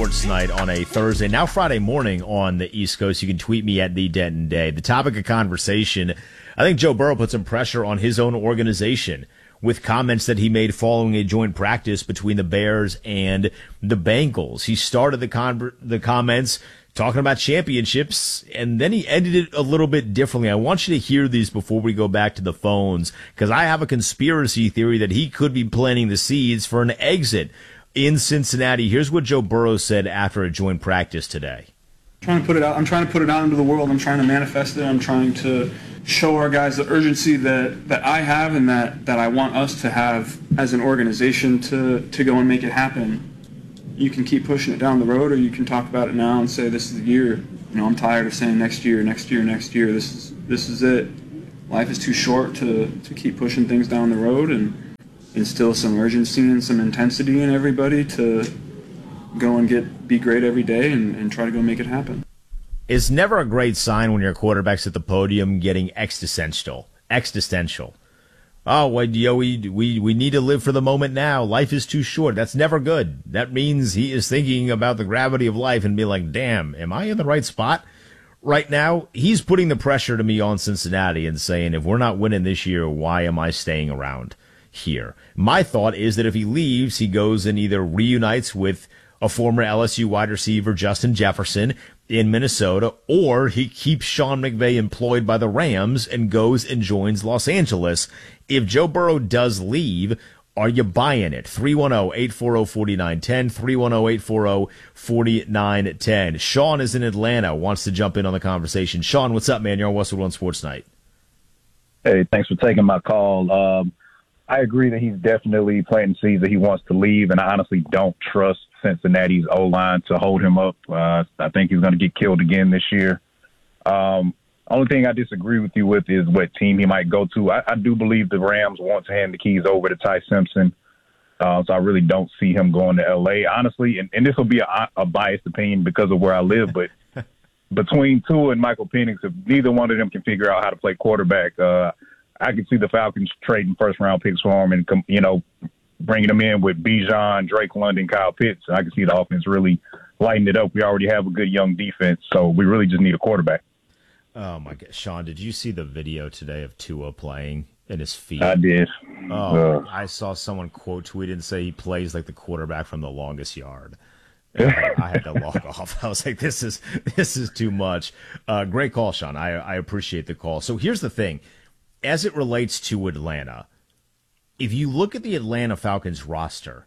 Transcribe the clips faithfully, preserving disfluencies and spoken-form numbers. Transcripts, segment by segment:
Sports Night on a Thursday, now Friday morning on the East Coast. You can tweet me at the Denton Day. The topic of conversation, I think Joe Burrow put some pressure on his own organization with comments that he made following a joint practice between the Bears and the Bengals. He started the con- the comments talking about championships, and then he ended it a little bit differently. I want you to hear these before we go back to the phones, because I have a conspiracy theory that he could be planting the seeds for an exit in Cincinnati. Here's what Joe Burrow said after a joint practice today. I'm trying to put it out. I'm trying to put it out into the world. I'm trying to manifest it. I'm trying to show our guys the urgency that, that I have and that, that I want us to have as an organization to, to go and make it happen. You can keep pushing it down the road, or you can talk about it now and say this is the year. You know, I'm tired of saying next year, next year, next year. This is this is it. Life is too short to, to keep pushing things down the road, and instill some urgency and some intensity in everybody to go and get be great every day and, and try to go make it happen. It's never a great sign when your quarterback's at the podium getting existential. Existential. Oh, well, you know, we, we, we need to live for the moment now. Life is too short. That's never good. That means he is thinking about the gravity of life and be like, damn, am I in the right spot right now? He's putting the pressure to me on Cincinnati and saying, if we're not winning this year, why am I staying around here? My thought is that if he leaves, he goes and either reunites with a former L S U wide receiver, Justin Jefferson, in Minnesota, or he keeps Sean McVay employed by the Rams and goes and joins Los Angeles. If Joe Burrow does leave, are you buying it? three one zero, eight four zero, four nine one zero, three one zero, eight four zero, four nine one zero. Sean is in Atlanta, wants to jump in on the conversation. Sean, what's up, man? You're on Westwood One Sports Night. Hey, thanks for taking my call. Um, I agree that he's definitely planting seeds that he wants to leave, and I honestly don't trust Cincinnati's O-line to hold him up. Uh, I think he's going to get killed again this year. Um, only thing I disagree with you with is what team he might go to. I, I do believe the Rams want to hand the keys over to Ty Simpson, uh, so I really don't see him going to L A, honestly. And, and this will be a, a biased opinion because of where I live, but between Tua and Michael Penix, if neither one of them can figure out how to play quarterback, uh, I could see the Falcons trading first-round picks for him and, you know, bringing them in with Bijan, Drake London, Kyle Pitts. I can see the offense really lighting it up. We already have a good young defense, so we really just need a quarterback. Oh, my God. Sean, did you see the video today of Tua playing in his feet? I did. Oh, uh, I saw someone quote tweet and say he plays like the quarterback from the longest yard. I, I had to log off. I was like, this is this is too much. Uh, great call, Sean. I, I appreciate the call. So here's the thing. As it relates to Atlanta, if you look at the Atlanta Falcons roster,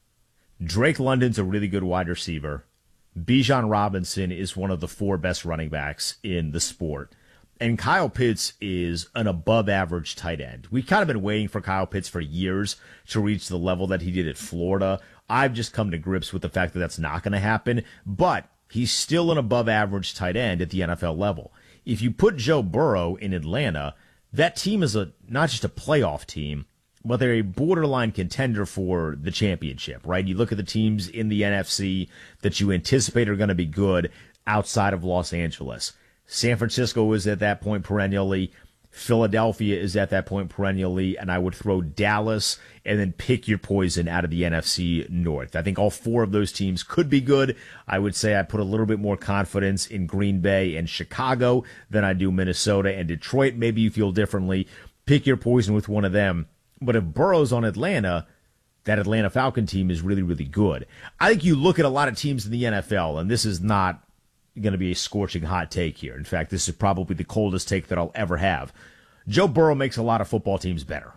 Drake London's a really good wide receiver. Bijan Robinson is one of the four best running backs in the sport. And Kyle Pitts is an above-average tight end. We've kind of been waiting for Kyle Pitts for years to reach the level that he did at Florida. I've just come to grips with the fact that that's not going to happen. But he's still an above-average tight end at the N F L level. If you put Joe Burrow in Atlanta, that team is a not just a playoff team, but they're a borderline contender for the championship, right? You look at the teams in the N F C that you anticipate are going to be good outside of Los Angeles. San Francisco is at that point perennially. Philadelphia is at that point perennially. And I would throw Dallas and then pick your poison out of the N F C North. I think all four of those teams could be good. I would say I put a little bit more confidence in Green Bay and Chicago than I do Minnesota and Detroit. Maybe you feel differently. Pick your poison with one of them. But if Burrow's on Atlanta, that Atlanta Falcon team is really, really good. I think you look at a lot of teams in the N F L, and this is not going to be a scorching hot take here. In fact, this is probably the coldest take that I'll ever have. Joe Burrow makes a lot of football teams better.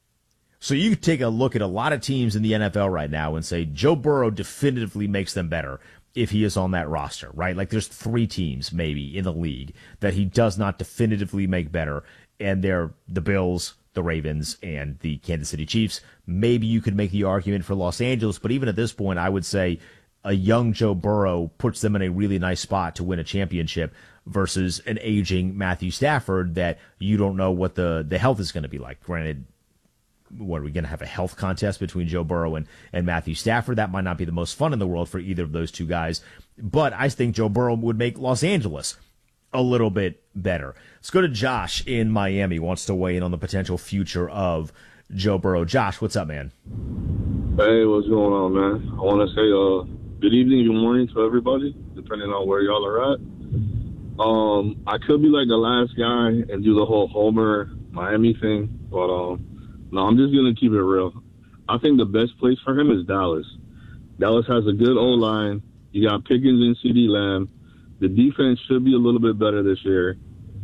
So you could take a look at a lot of teams in the N F L right now and say Joe Burrow definitively makes them better if he is on that roster, right? Like there's three teams maybe in the league that he does not definitively make better, and they're the Bills, the Ravens, and the Kansas City Chiefs. Maybe you could make the argument for Los Angeles, but even at this point, I would say a young Joe Burrow puts them in a really nice spot to win a championship versus an aging Matthew Stafford that you don't know what the, the health is going to be like. Granted, what are we going to have a health contest between Joe Burrow and, and Matthew Stafford? That might not be the most fun in the world for either of those two guys, but I think Joe Burrow would make Los Angeles a little bit better. Let's go to Josh in Miami, wants to weigh in on the potential future of Joe Burrow. Josh, what's up, man? Hey, what's going on, man? I want to say, uh, Good evening, good morning to everybody, depending on where y'all are at. Um, I could be like the last guy and do the whole Homer Miami thing, but um, no, I'm just gonna keep it real. I think the best place for him is Dallas. Dallas has a good O-line. You got Pickens and CeeDee Lamb. The defense should be a little bit better this year.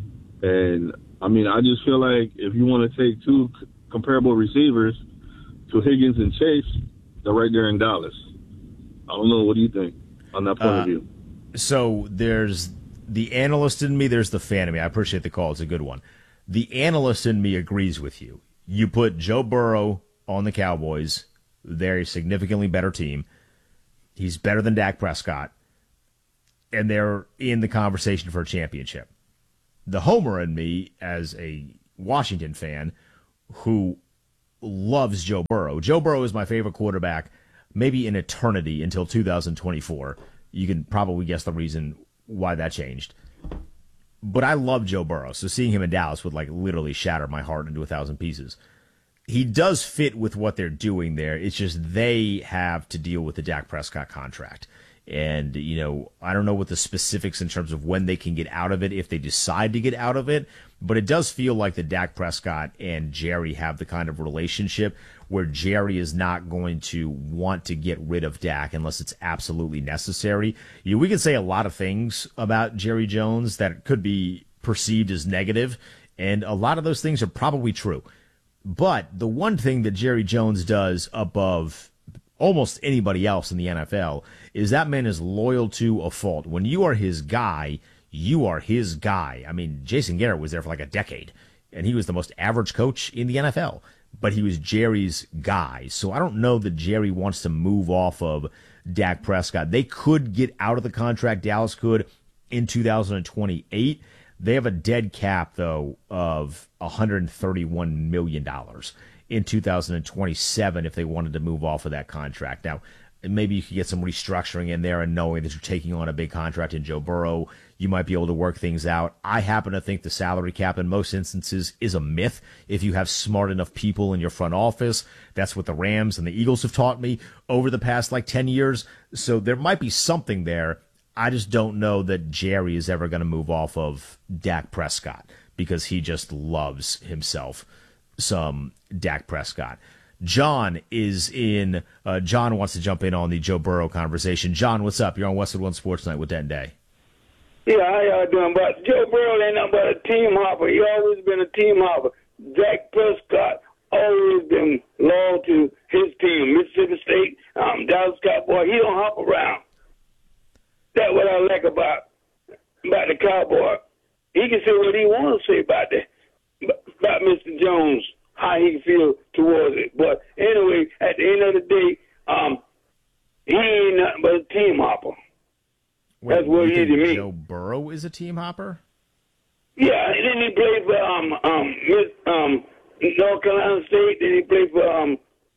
And, I mean, I just feel like if you want to take two c- comparable receivers to Higgins and Chase, they're right there in Dallas. I don't know. What do you think on that point uh, of view? So there's the analyst in me, there's the fan in me. I appreciate the call. It's a good one. The analyst in me agrees with you. You put Joe Burrow on the Cowboys. They're a significantly better team. He's better than Dak Prescott. And they're in the conversation for a championship. The homer in me, as a Washington fan who loves Joe Burrow. Joe Burrow is my favorite quarterback, maybe in eternity until two thousand twenty-four. You can probably guess the reason why that changed. But I love Joe Burrow, so seeing him in Dallas would like literally shatter my heart into a thousand pieces. He does fit with what they're doing there. It's just they have to deal with the Dak Prescott contract. And, you know, I don't know what the specifics in terms of when they can get out of it, if they decide to get out of it, but it does feel like the Dak Prescott and Jerry have the kind of relationship where Jerry is not going to want to get rid of Dak unless it's absolutely necessary. You know, we can say a lot of things about Jerry Jones that could be perceived as negative, and a lot of those things are probably true. But the one thing that Jerry Jones does above almost anybody else in the N F L is that man is loyal to a fault. When you are his guy, you are his guy. I mean, Jason Garrett was there for like a decade, and he was the most average coach in the N F L, but he was Jerry's guy. So I don't know that Jerry wants to move off of Dak Prescott. They could get out of the contract, Dallas could, in two thousand twenty-eight. They have a dead cap, though, of one hundred thirty-one million dollars in two thousand twenty-seven if they wanted to move off of that contract. Now, maybe you could get some restructuring in there, and knowing that you're taking on a big contract in Joe Burrow, you might be able to work things out. I happen to think the salary cap in most instances is a myth if you have smart enough people in your front office. That's what the Rams and the Eagles have taught me over the past like ten years. So there might be something there. I just don't know that Jerry is ever going to move off of Dak Prescott because he just loves himself some Dak Prescott. John is in. Uh, John wants to jump in on the Joe Burrow conversation. John, what's up? You're on Westwood One Sports Night with Denton Day. Yeah, how y'all doing? But Joe Burrow ain't nothing but a team hopper. He always been a team hopper. Dak Prescott always been loyal to his team, Mississippi State, um, Dallas Cowboy. He don't hop around. That's what I like about about the Cowboy. He can say what he wants to say about the about Mister Jones, how he feel towards it. But anyway, at the end of the day, um, he ain't nothing but a team hopper. Wait, That's what he is to me. Joe Burrow is a team hopper? Yeah, and then he played for um um Miss, um North Carolina State. Then he played for um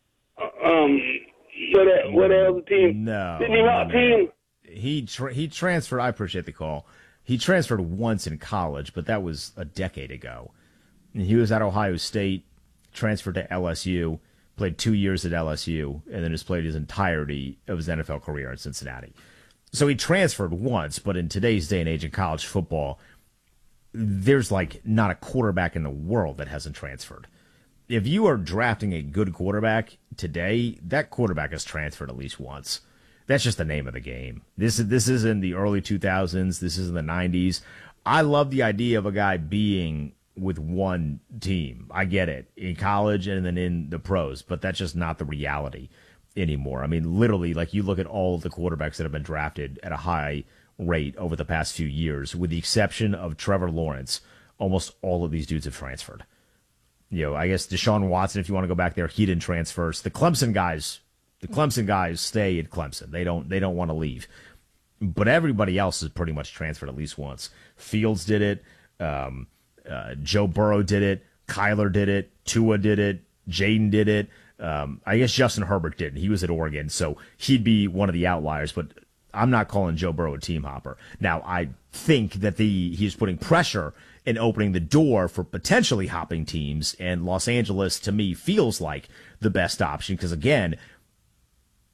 um what what else team? No, Didn't he hop no. team? He tra- he transferred. I appreciate the call. He transferred once in college, but that was a decade ago. And he was at Ohio State, transferred to L S U, played two years at L S U, and then has played his entirety of his N F L career in Cincinnati. So he transferred once, but in today's day and age in college football, there's like not a quarterback in the world that hasn't transferred. If you are drafting a good quarterback today, that quarterback has transferred at least once. That's just the name of the game. This is this is in the early two thousands. This is in the nineties. I love the idea of a guy being with one team. I get it in college and then in the pros, but that's just not the reality anymore. I mean, literally, like you look at all of the quarterbacks that have been drafted at a high rate over the past few years, with the exception of Trevor Lawrence, almost all of these dudes have transferred. You know, I guess Deshaun Watson, if you want to go back there, he didn't transfer. So the Clemson guys, the Clemson guys stay at Clemson. They don't, they don't want to leave. But everybody else has pretty much transferred at least once. Fields did it. Um, uh, Joe Burrow did it. Kyler did it. Tua did it. Jaden did it. Um, I guess Justin Herbert didn't. He was at Oregon, so he'd be one of the outliers. But I'm not calling Joe Burrow a team hopper. Now, I think that the he's putting pressure and opening the door for potentially hopping teams, and Los Angeles, to me, feels like the best option because, again,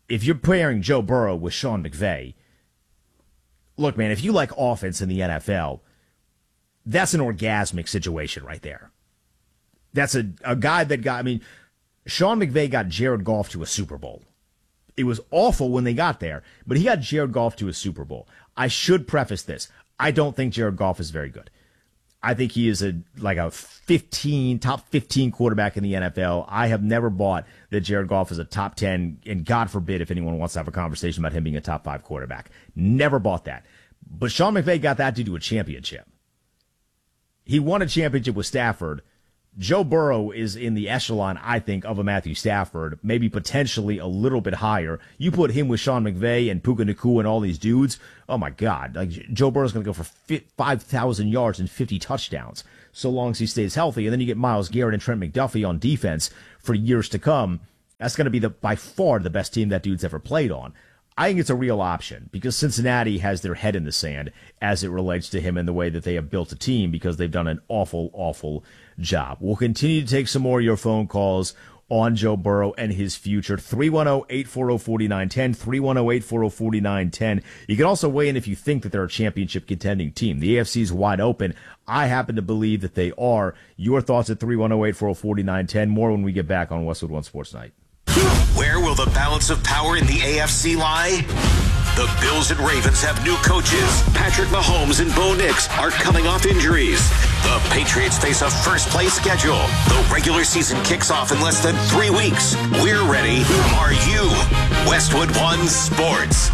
if you're pairing Joe Burrow with Sean McVay, look, man, if you like offense in the N F L, that's an orgasmic situation right there. That's a, a guy that got, I mean, Sean McVay got Jared Goff to a Super Bowl. It was awful when they got there, but he got Jared Goff to a Super Bowl. I should preface this. I don't think Jared Goff is very good. I think he is a like a fifteen, top fifteen quarterback in the N F L. I have never bought that Jared Goff is a top ten, and God forbid if anyone wants to have a conversation about him being a top five quarterback. Never bought that. But Sean McVay got that dude to a championship. He won a championship with Stafford. Joe Burrow is in the echelon, I think, of a Matthew Stafford, maybe potentially a little bit higher. You put him with Sean McVay and Puka Nacua and all these dudes, oh my God, like Joe Burrow's going to go for five thousand yards and fifty touchdowns, so long as he stays healthy. And then you get Myles Garrett and Trent McDuffie on defense for years to come. That's going to be the by far the best team that dude's ever played on. I think it's a real option because Cincinnati has their head in the sand as it relates to him and the way that they have built a team because they've done an awful, awful job. We'll continue to take some more of your phone calls on Joe Burrow and his future. three one zero, eight four zero, four nine one zero, three one zero, eight four zero, four nine one zero. You can also weigh in if you think that they're a championship contending team. The A F C is wide open. I happen to believe that they are. Your thoughts at three one zero, eight four zero, four nine one zero. More when we get back on Westwood One Sports Night. Where will the balance of power in the A F C lie? The Bills and Ravens have new coaches. Patrick Mahomes and Bo Nix are coming off injuries. The Patriots face a first-place schedule. The regular season kicks off in less than three weeks. We're ready. Are you? Westwood One Sports.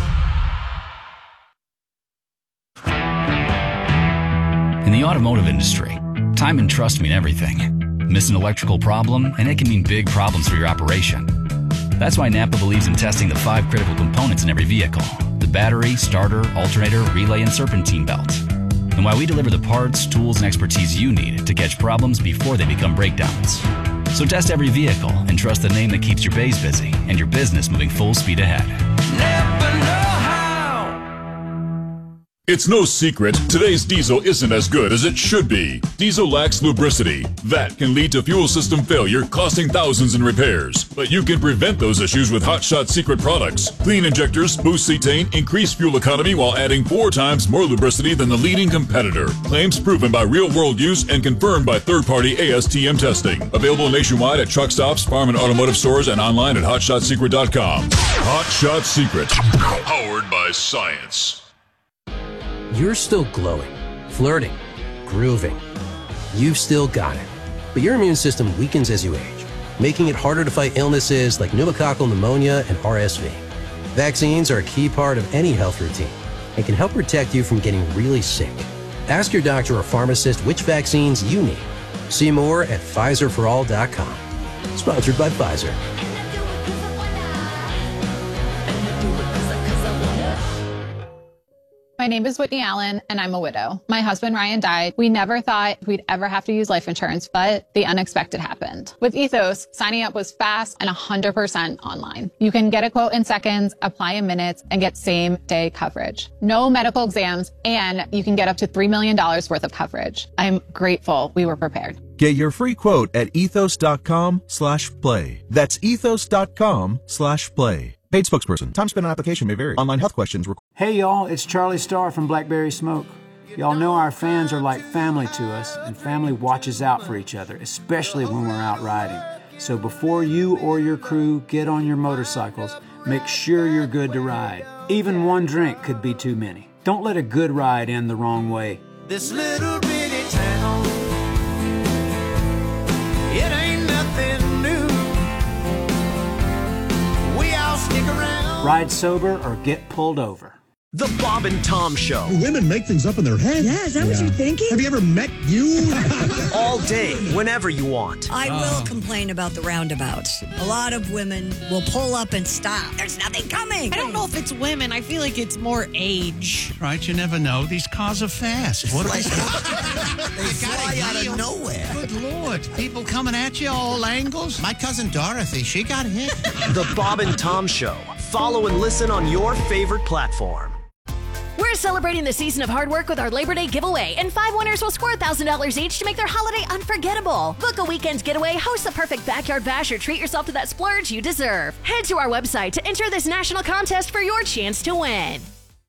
In the automotive industry, time and trust mean everything. Miss an electrical problem, and it can mean big problems for your operation. That's why Napa believes in testing the five critical components in every vehicle: the battery, starter, alternator, relay, and serpentine belt. And why we deliver the parts, tools, and expertise you need to catch problems before they become breakdowns. So test every vehicle and trust the name that keeps your bays busy and your business moving full speed ahead. Napa know how. It's no secret, today's diesel isn't as good as it should be. Diesel lacks lubricity. That can lead to fuel system failure, costing thousands in repairs. But you can prevent those issues with Hot Shot Secret products. Clean injectors, boost cetane, increase fuel economy while adding four times more lubricity than the leading competitor. Claims proven by real-world use and confirmed by third-party A S T M testing. Available nationwide at truck stops, farm and automotive stores, and online at hot shot secret dot com. Hot Shot Secret. Powered by science. You're still glowing, flirting, grooving. You've still got it. But your immune system weakens as you age, making it harder to fight illnesses like pneumococcal pneumonia and R S V. Vaccines are a key part of any health routine and can help protect you from getting really sick. Ask your doctor or pharmacist which vaccines you need. See more at Pfizer for all dot com. Sponsored by Pfizer. My name is Whitney Allen, and I'm a widow. My husband, Ryan, died. We never thought we'd ever have to use life insurance, but the unexpected happened. With Ethos, signing up was fast and one hundred percent online. You can get a quote in seconds, apply in minutes, and get same-day coverage. No medical exams, and you can get up to three million dollars worth of coverage. I'm grateful we were prepared. Get your free quote at ethos.com slash play. That's ethos.com slash play. Paid spokesperson. Time spent on application may vary. Online health questions. Rec- hey, y'all. It's Charlie Starr from Blackberry Smoke. Y'all know our fans are like family to us, and family watches out for each other, especially when we're out riding. So before you or your crew get on your motorcycles, make sure you're good to ride. Even one drink could be too many. Don't let a good ride end the wrong way. This little bitty town, it ain't nothing new. We all stick around. Ride sober or get pulled over. The Bob and Tom Show. Do women make things up in their head? Yeah, is that yeah. what you're thinking? Have you ever met you? All day, whenever you want. I will uh. complain about the roundabouts. A lot of women will pull up and stop. There's nothing coming. I don't know if it's women. I feel like it's more age. Right, you never know. These cars are fast. What like, they fly out of nowhere. Good Lord. People coming at you all angles. My cousin Dorothy, she got hit. The Bob and Tom Show. Follow and listen on your favorite platform. We're celebrating the season of hard work with our Labor Day giveaway, and five winners will score one thousand dollars each to make their holiday unforgettable. Book a weekend getaway, host the perfect backyard bash, or treat yourself to that splurge you deserve. Head to our website to enter this national contest for your chance to win.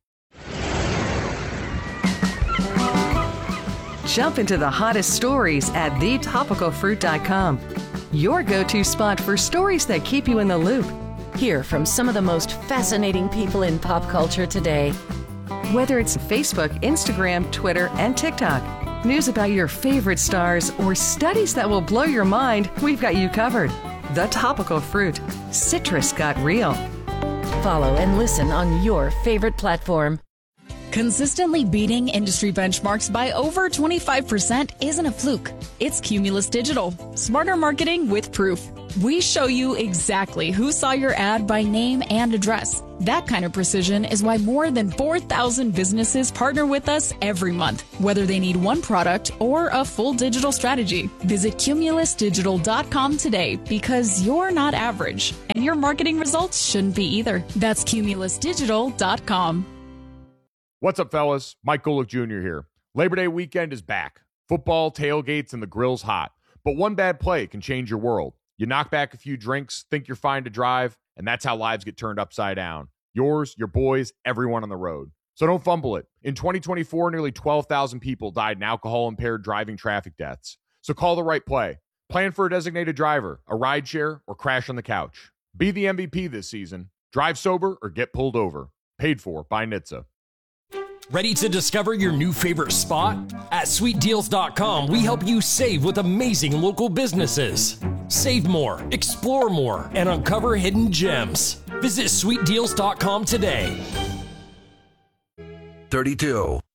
Jump into the hottest stories at the topical fruit dot com. Your go-to spot for stories that keep you in the loop. Hear from some of the most fascinating people in pop culture today. Whether it's Facebook, Instagram, Twitter, and TikTok, news about your favorite stars, or studies that will blow your mind, we've got you covered. The Topical Fruit. Citrus got real. Follow and listen on your favorite platform. Consistently beating industry benchmarks by over twenty-five percent isn't a fluke. It's Cumulus Digital. Smarter marketing with proof. We show you exactly who saw your ad by name and address. That kind of precision is why more than four thousand businesses partner with us every month, whether they need one product or a full digital strategy. Visit cumulus digital dot com today, because you're not average, and your marketing results shouldn't be either. That's cumulus digital dot com. What's up, fellas? Mike Golick Junior here. Labor Day weekend is back. Football, tailgates, and the grill's hot. But one bad play can change your world. You knock back a few drinks, think you're fine to drive, and that's how lives get turned upside down. Yours, your boys, everyone on the road. So don't fumble it. In twenty twenty-four, nearly twelve thousand people died in alcohol-impaired driving traffic deaths. So call the right play. Plan for a designated driver, a rideshare, or crash on the couch. Be the M V P this season. Drive sober or get pulled over. Paid for by N H T S A. Ready to discover your new favorite spot? At sweet deals dot com, we help you save with amazing local businesses. Save more, explore more, and uncover hidden gems. Visit sweet deals dot com today. thirty-two.